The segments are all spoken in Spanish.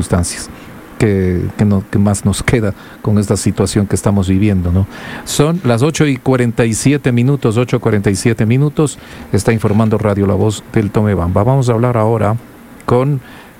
circunstancias. Que más nos queda con esta situación que estamos viviendo, ¿no? Son las 8:47 minutos, 8:47 minutos, está informando Radio La Voz del Tomebamba. Vamos a hablar ahora con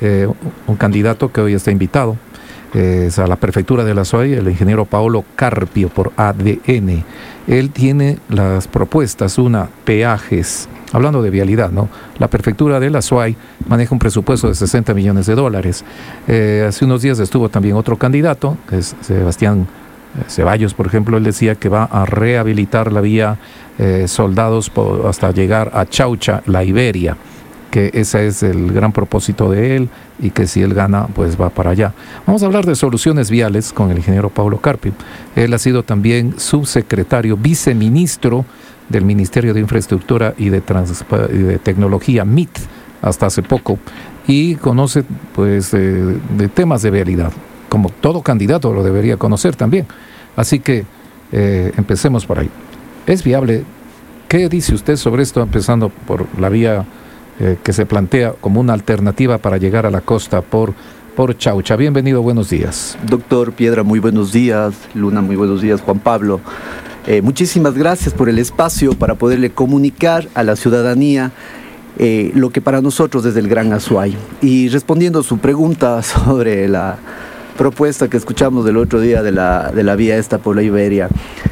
un candidato que hoy está invitado, es a la prefectura de la SUAY, el ingeniero Paolo Carpio por ADN. Él tiene las propuestas, peajes. Hablando de vialidad, ¿no? La prefectura de la SUAY maneja un presupuesto de $60 millones. Hace unos días estuvo también otro candidato, que es Sebastián Ceballos, por ejemplo. Él decía que va a rehabilitar la vía Soldados hasta llegar a Chaucha, la Iberia, que ese es el gran propósito de él y que si él gana, pues va para allá. Vamos a hablar de soluciones viales con el ingeniero Paolo Carpio. Él ha sido también subsecretario, viceministro del Ministerio de Infraestructura y de Tecnología, MIT, hasta hace poco, y conoce pues de temas de vialidad, como todo candidato lo debería conocer también. Así que empecemos por ahí. ¿Es viable? ¿Qué dice usted sobre esto, empezando por la vía que se plantea como una alternativa para llegar a la costa por Chaucha? Bienvenido, buenos días. Doctor Piedra, muy buenos días. Luna, muy buenos días. Juan Pablo, muchísimas gracias por el espacio para poderle comunicar a la ciudadanía lo que para nosotros es el Gran Azuay. Y respondiendo a su pregunta sobre la propuesta que escuchamos del otro día de la vía esta por la Iberia,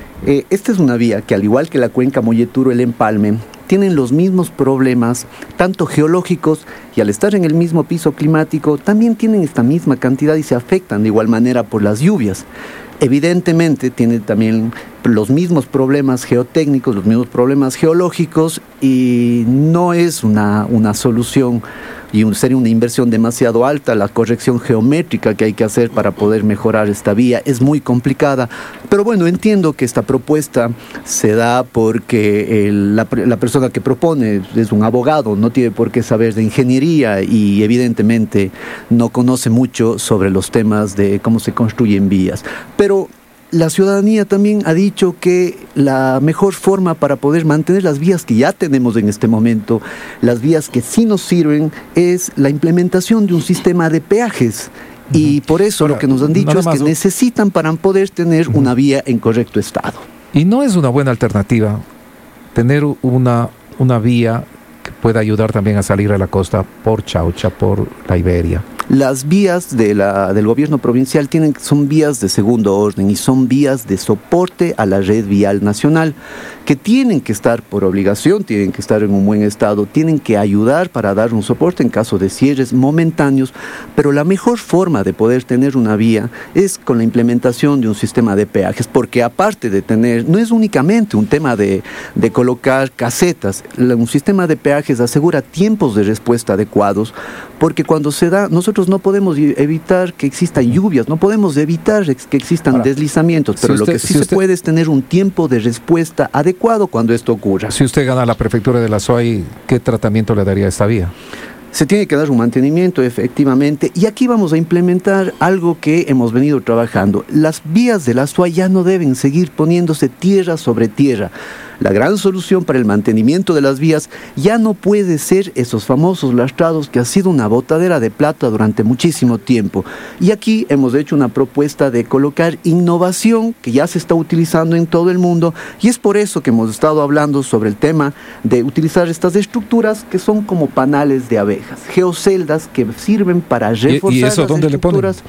esta es una vía que, al igual que la cuenca Molleturo-El Empalme, tienen los mismos problemas, tanto geológicos, y al estar en el mismo piso climático, también tienen esta misma cantidad y se afectan de igual manera por las lluvias. Evidentemente tiene también los mismos problemas geotécnicos, los mismos problemas geológicos, y no es una solución y sería una inversión demasiado alta. La corrección geométrica que hay que hacer para poder mejorar esta vía es muy complicada, pero bueno, entiendo que esta propuesta se da porque la persona que propone es un abogado, no tiene por qué saber de ingeniería y evidentemente no conoce mucho sobre los temas de cómo se construyen vías. Pero la ciudadanía también ha dicho que la mejor forma para poder mantener las vías que ya tenemos en este momento, las vías que sí nos sirven, es la implementación de un sistema de peajes. Y por eso lo que nos han dicho es que necesitan para poder tener una vía en correcto estado. Y no es una buena alternativa tener una vía que pueda ayudar también a salir a la costa por Chaucha, por la Iberia. Las vías del gobierno provincial son vías de segundo orden y son vías de soporte a la red vial nacional, que tienen que estar por obligación, tienen que estar en un buen estado, tienen que ayudar para dar un soporte en caso de cierres momentáneos, pero la mejor forma de poder tener una vía es con la implementación de un sistema de peajes, porque aparte de tener, no es únicamente un tema de colocar casetas, un sistema de peajes asegura tiempos de respuesta adecuados, porque cuando se da, nosotros no podemos evitar que existan lluvias, no podemos evitar que existan deslizamientos, pero lo que sí se puede es tener un tiempo de respuesta adecuado cuando esto ocurra. Si usted gana la prefectura de la SUAY, ¿qué tratamiento le daría a esta vía? Se tiene que dar un mantenimiento, efectivamente, y aquí vamos a implementar algo que hemos venido trabajando. Las vías de la SUAY ya no deben seguir poniéndose tierra sobre tierra. La gran solución para el mantenimiento de las vías ya no puede ser esos famosos lastrados que ha sido una botadera de plata durante muchísimo tiempo. Y aquí hemos hecho una propuesta de colocar innovación que ya se está utilizando en todo el mundo, y es por eso que hemos estado hablando sobre el tema de utilizar estas estructuras que son como panales de abejas, geoceldas que sirven para reforzar ¿Y eso las dónde estructuras.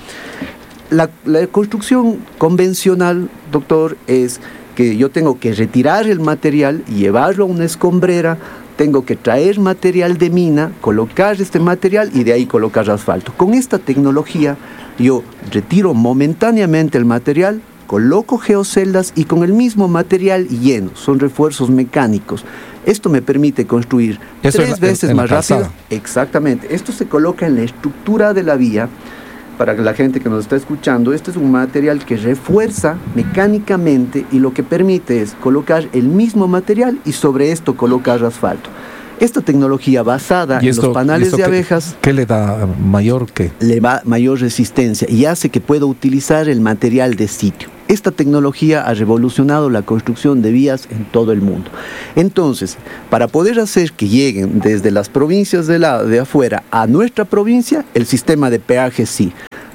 La construcción convencional, doctor, es que yo tengo que retirar el material y llevarlo a una escombrera, tengo que traer material de mina, colocar este material y de ahí colocar asfalto. Con esta tecnología yo retiro momentáneamente el material, coloco geoceldas y con el mismo material lleno, son refuerzos mecánicos. Esto me permite construir 3 veces más rápido. Exactamente, esto se coloca en la estructura de la vía. Para la gente que nos está escuchando, este es un material que refuerza mecánicamente y lo que permite es colocar el mismo material y sobre esto colocar asfalto. Esta tecnología basada en los panales de abejas... ¿Qué le da mayor qué? Le da mayor resistencia y hace que pueda utilizar el material de sitio. Esta tecnología ha revolucionado la construcción de vías en todo el mundo. Entonces, para poder hacer que lleguen desde las provincias de afuera a nuestra provincia, el sistema de peaje sí.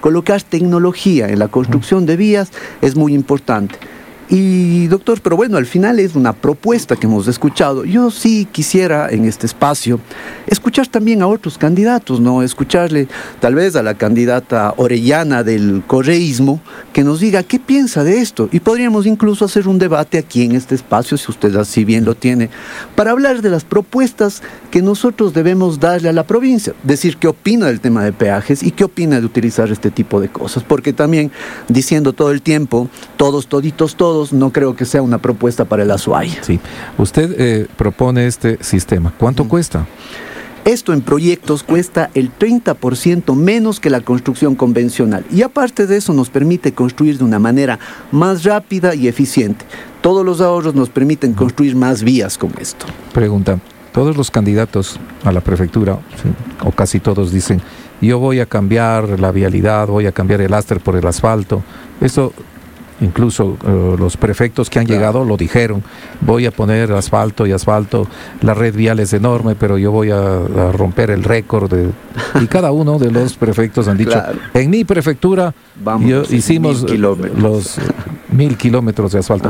colocar tecnología en la construcción de vías es muy importante. Y doctor, pero bueno, al final es una propuesta que hemos escuchado. Yo sí quisiera en este espacio escuchar también a otros candidatos, ¿no? Escucharle tal vez a la candidata Orellana del correísmo que nos diga qué piensa de esto. Y podríamos incluso hacer un debate aquí en este espacio, si usted así bien lo tiene, para hablar de las propuestas que nosotros debemos darle a la provincia. Decir qué opina del tema de peajes y qué opina de utilizar este tipo de cosas. Porque también diciendo todo el tiempo, todos, toditos, todos, no creo que sea una propuesta para el Azuay. Sí. Usted propone este sistema. ¿Cuánto cuesta? Esto en proyectos cuesta el 30% menos que la construcción convencional. Y aparte de eso nos permite construir de una manera más rápida y eficiente. Todos los ahorros nos permiten construir más vías con esto. Pregunta, todos los candidatos a la prefectura, sí, o casi todos dicen, yo voy a cambiar la vialidad, voy a cambiar el áster por el asfalto. Esto... Incluso los prefectos que han llegado lo dijeron, voy a poner asfalto, la red vial es enorme, pero yo voy a romper el récord. Y cada uno de los prefectos han dicho, en mi prefectura hicimos los 1000 kilómetros de asfalto.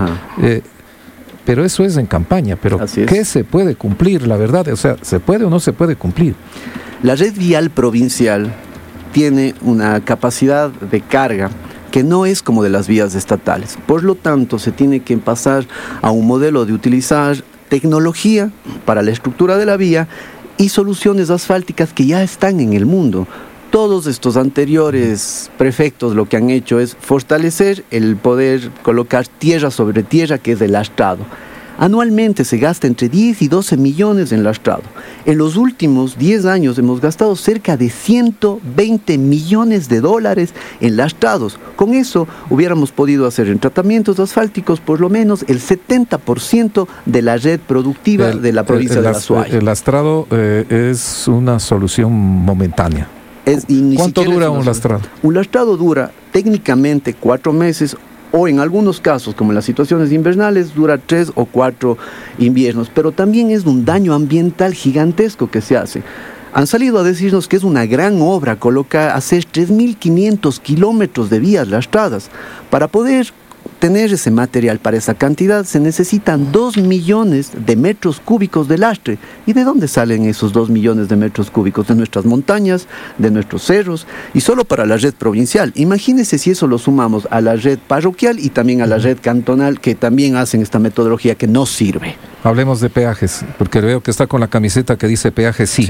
Pero eso es en campaña, pero ¿qué se puede cumplir? La verdad, o sea, ¿se puede o no se puede cumplir? La red vial provincial tiene una capacidad de carga que no es como de las vías estatales. Por lo tanto, se tiene que pasar a un modelo de utilizar tecnología para la estructura de la vía y soluciones asfálticas que ya están en el mundo. Todos estos anteriores prefectos lo que han hecho es fortalecer el poder colocar tierra sobre tierra, que es el lastrado. Anualmente se gasta entre 10 y 12 millones en lastrado. En los últimos 10 años hemos gastado cerca de 120 millones de dólares en lastrados. Con eso hubiéramos podido hacer en tratamientos asfálticos por lo menos el 70% de la red productiva de la provincia de Azuay. El lastrado es una solución momentánea. ¿Cuánto dura un lastrado? Un lastrado dura técnicamente 4 meses o en algunos casos, como en las situaciones invernales, dura 3 o 4 inviernos, pero también es un daño ambiental gigantesco que se hace. Han salido a decirnos que es una gran obra hacer 3.500 kilómetros de vías lastradas. Para poder tener ese material para esa cantidad se necesitan 2 millones de metros cúbicos de lastre. ¿Y de dónde salen esos 2 millones de metros cúbicos? De nuestras montañas, de nuestros cerros, y solo para la red provincial. Imagínense si eso lo sumamos a la red parroquial y también a la red cantonal, que también hacen esta metodología que no sirve. Hablemos de peajes, porque veo que está con la camiseta que dice peaje sí.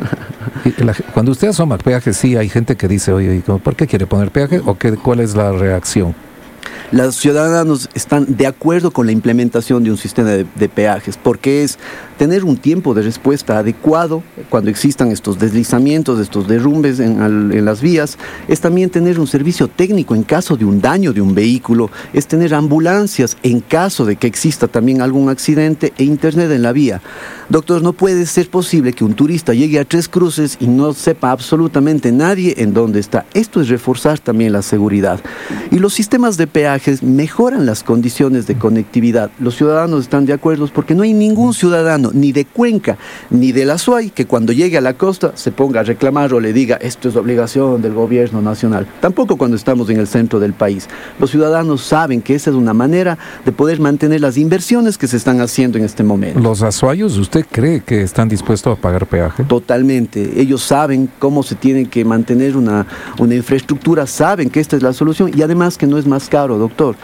Cuando usted asoma peaje sí, hay gente que dice, oye, ¿por qué quiere poner peaje? ¿O cuál es la reacción? Los ciudadanos están de acuerdo con la implementación de un sistema de peajes, porque es tener un tiempo de respuesta adecuado cuando existan estos deslizamientos, estos derrumbes en las vías, es también tener un servicio técnico en caso de un daño de un vehículo, es tener ambulancias en caso de que exista también algún accidente e internet en la vía. Doctor, no puede ser posible que un turista llegue a Tres Cruces y no sepa absolutamente nadie en dónde está. Esto es reforzar también la seguridad. Y los sistemas de peajes mejoran las condiciones de conectividad. Los ciudadanos están de acuerdo porque no hay ningún ciudadano, ni de Cuenca, ni de la Azuay, que cuando llegue a la costa se ponga a reclamar o le diga, esto es obligación del gobierno nacional. Tampoco cuando estamos en el centro del país. Los ciudadanos saben que esa es una manera de poder mantener las inversiones que se están haciendo en este momento. ¿Los azuayos, usted cree que están dispuestos a pagar peaje? Totalmente. Ellos saben cómo se tiene que mantener una infraestructura, saben que esta es la solución y además que no es más caro, doctor.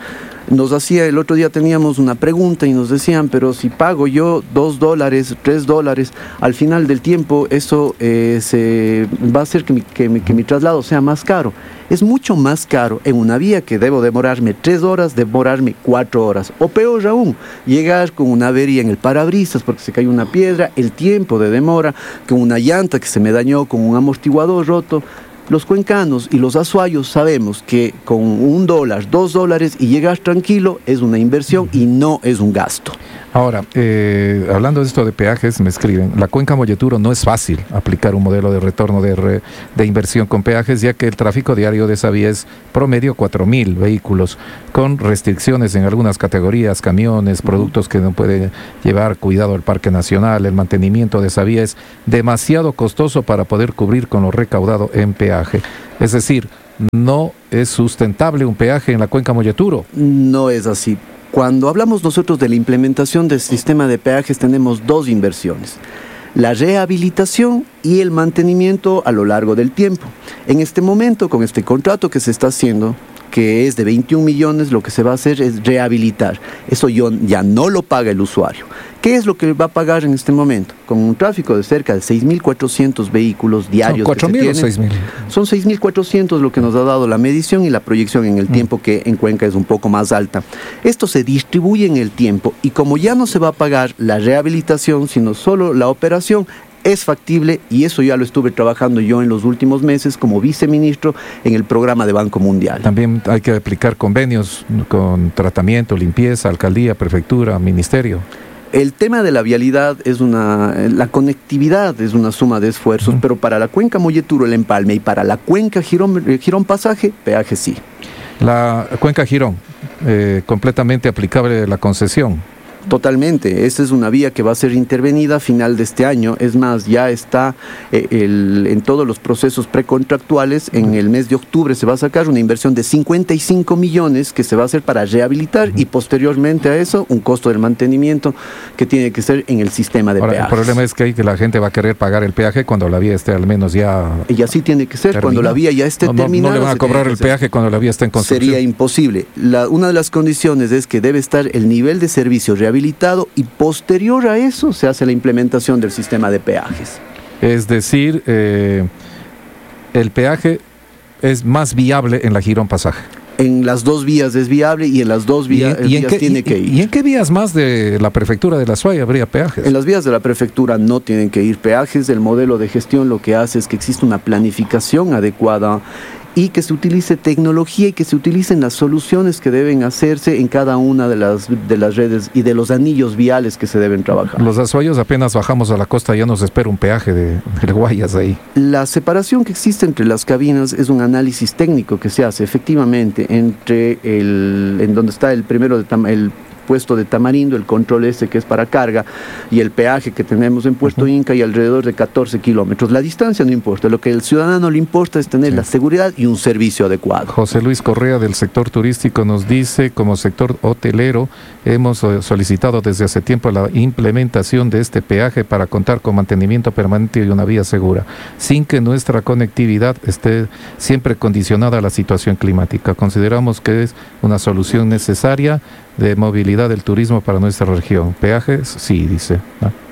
El otro día teníamos una pregunta y nos decían, pero si pago yo $2, $3, al final del tiempo eso se va a hacer que mi traslado sea más caro. Es mucho más caro en una vía que debo demorarme 3 horas, demorarme 4 horas. O peor aún, llegar con una avería en el parabrisas porque se cayó una piedra, el tiempo de demora, con una llanta que se me dañó, con un amortiguador roto. Los cuencanos y los azuayos sabemos que con $1, $2 y llegar tranquilo es una inversión y no es un gasto. Ahora, hablando de esto de peajes, me escriben, la Cuenca Molleturo no es fácil aplicar un modelo de retorno de inversión con peajes, ya que el tráfico diario de esa vía es promedio 4.000 vehículos, con restricciones en algunas categorías, camiones, productos que no pueden llevar, cuidado al Parque Nacional, el mantenimiento de esa vía es demasiado costoso para poder cubrir con lo recaudado en peaje. Es decir, no es sustentable un peaje en la cuenca Molleturo. No es así. Cuando hablamos nosotros de la implementación del sistema de peajes tenemos dos inversiones: la rehabilitación y el mantenimiento a lo largo del tiempo. En este momento, con este contrato que se está haciendo, que es de 21 millones, lo que se va a hacer es rehabilitar. Eso ya no lo paga el usuario. ¿Qué es lo que va a pagar en este momento? Con un tráfico de cerca de 6.400 vehículos diarios. ¿Son 4.000 o 6.000? Son 6.400 lo que nos ha dado la medición y la proyección en el tiempo, que en Cuenca es un poco más alta. Esto se distribuye en el tiempo y como ya no se va a pagar la rehabilitación, sino solo la operación, es factible, y eso ya lo estuve trabajando yo en los últimos meses como viceministro en el programa de Banco Mundial. También hay que aplicar convenios con tratamiento, limpieza, alcaldía, prefectura, ministerio. El tema de la vialidad la conectividad es una suma de esfuerzos, pero para la cuenca Molleturo, el empalme, y para la cuenca Girón Pasaje, peaje sí. La cuenca Girón, completamente aplicable la concesión. Totalmente, esta es una vía que va a ser intervenida a final de este año. Es más, ya está en todos los procesos precontractuales. En el mes de octubre se va a sacar una inversión de 55 millones que se va a hacer para rehabilitar, y posteriormente a eso un costo del mantenimiento que tiene que ser en el sistema de peajes. El problema es que la gente va a querer pagar el peaje cuando la vía esté al menos ya... Y así tiene que ser, cuando la vía ya esté terminada. No le van a cobrar el peaje cuando la vía esté en construcción. Sería imposible. Una de las condiciones es que debe estar el nivel de servicio rehabilitado, y posterior a eso se hace la implementación del sistema de peajes. Es decir, el peaje es más viable en la Girón Pasaje. En las dos vías es viable, y en las dos vías tiene que ir. ¿Y en qué vías más de la prefectura de La Suay habría peajes? En las vías de la prefectura no tienen que ir peajes. El modelo de gestión lo que hace es que existe una planificación adecuada y que se utilice tecnología y que se utilicen las soluciones que deben hacerse en cada una de las redes y de los anillos viales que se deben trabajar. Los azuayos apenas bajamos a la costa ya nos espera un peaje de Guayas ahí. La separación que existe entre las cabinas es un análisis técnico que se hace efectivamente entre en donde está el puesto de Tamarindo, el control que es para carga, y el peaje que tenemos en Puerto Inca, y alrededor de 14 kilómetros. La distancia no importa, lo que al ciudadano le importa es tener la seguridad y un servicio adecuado. José Luis Correa, del sector turístico, nos dice: como sector hotelero hemos solicitado desde hace tiempo la implementación de este peaje para contar con mantenimiento permanente y una vía segura, sin que nuestra conectividad esté siempre condicionada a la situación climática. Consideramos que es una solución necesaria de movilidad del turismo para nuestra región. Peajes, sí, dice.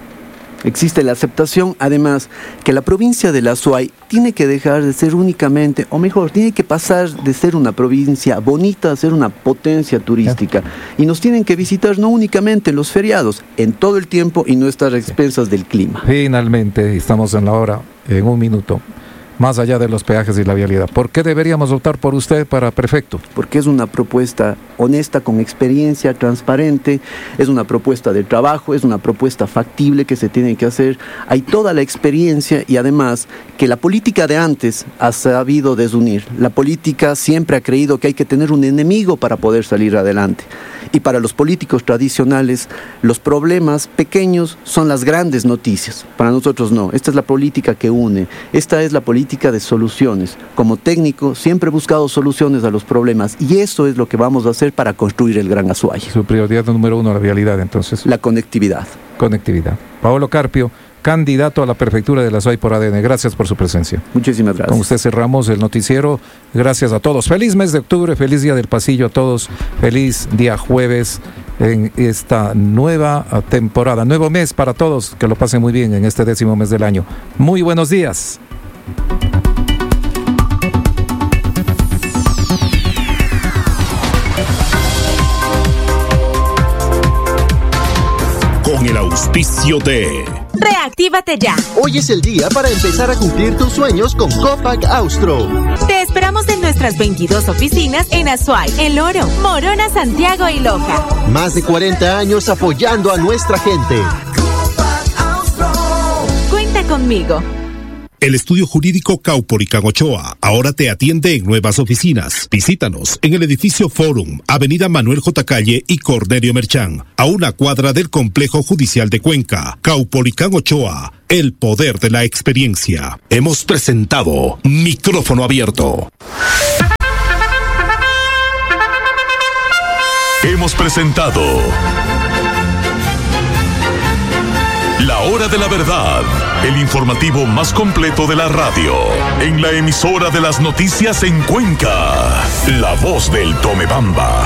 Existe la aceptación, además, que la provincia de La Suay tiene que dejar de ser únicamente, o mejor, tiene que pasar de ser una provincia bonita a ser una potencia turística. Y nos tienen que visitar no únicamente en los feriados, en todo el tiempo, y no estar a expensas del clima. Finalmente, estamos en la hora, en un minuto. Más allá de los peajes y la vialidad, ¿por qué deberíamos optar por usted para prefecto? Porque es una propuesta honesta, con experiencia, transparente, es una propuesta de trabajo, es una propuesta factible que se tiene que hacer. Hay toda la experiencia, y además que la política de antes ha sabido desunir. La política siempre ha creído que hay que tener un enemigo para poder salir adelante. Y para los políticos tradicionales, los problemas pequeños son las grandes noticias. Para nosotros no. Esta es la política que une. Esta es la política de soluciones. Como técnico, siempre he buscado soluciones a los problemas, y eso es lo que vamos a hacer para construir el Gran Azuay. Su prioridad número uno, la vialidad, entonces. La conectividad. Conectividad. Paolo Carpio, candidato a la prefectura de La Suay por ADN. Gracias por su presencia. Muchísimas gracias. Con usted cerramos el noticiero. Gracias a todos. Feliz mes de octubre, feliz día del pasillo a todos. Feliz día jueves en esta nueva temporada. Nuevo mes para todos. Que lo pasen muy bien en este 10º mes del año. Muy buenos días. Con el auspicio de Reactívate ya. Hoy es el día para empezar a cumplir tus sueños con Copac Austro. Te esperamos en nuestras 22 oficinas en Azuay, El Oro, Morona, Santiago y Loja. Más de 40 años apoyando a nuestra gente. Cuenta conmigo. El estudio jurídico Caupolicán Ochoa ahora te atiende en nuevas oficinas. Visítanos en el edificio Forum, Avenida Manuel J. Calle y Cornelio Merchán, a una cuadra del Complejo Judicial de Cuenca. Caupolicán Ochoa, el poder de la experiencia. Hemos presentado Micrófono Abierto. Hemos presentado La Hora de la Verdad, el informativo más completo de la radio, en la emisora de las noticias en Cuenca, La Voz del Tomebamba.